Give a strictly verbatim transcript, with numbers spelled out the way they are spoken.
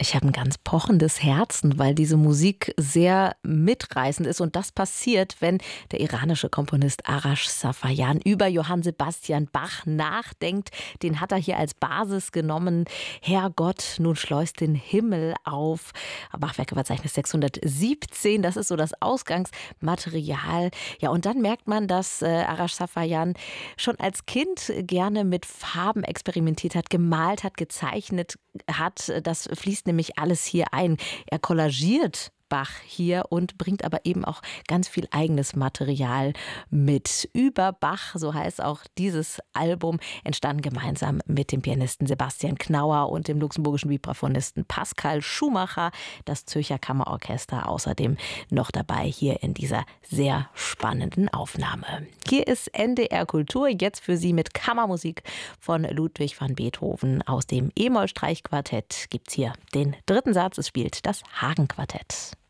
Ich habe ein ganz pochendes Herzen, weil diese Musik sehr mitreißend ist und das passiert, wenn der iranische Komponist Arash Safarian über Johann Sebastian Bach nachdenkt. Den hat er hier als Basis genommen. Herrgott, nun schleust den Himmel auf. Bachwerkeverzeichnis sechshundertsiebzehn, das ist so das Ausgangsmaterial. Ja, und dann merkt man, dass äh, Arash Safarian schon als Kind gerne mit Farben experimentiert hat, gemalt hat, gezeichnet hat. Das fließt nämlich alles hier ein. Er collagiert Bach hier und bringt aber eben auch ganz viel eigenes Material mit. Über Bach, so heißt auch dieses Album, entstanden gemeinsam mit dem Pianisten Sebastian Knauer und dem luxemburgischen Vibraphonisten Pascal Schumacher. Das Zürcher Kammerorchester außerdem noch dabei hier in dieser sehr spannenden Aufnahme. Hier ist N D R Kultur, jetzt für Sie mit Kammermusik von Ludwig van Beethoven. Aus dem E-Moll-Streichquartett gibt es hier den dritten Satz. Es spielt das Hagen-Quartett.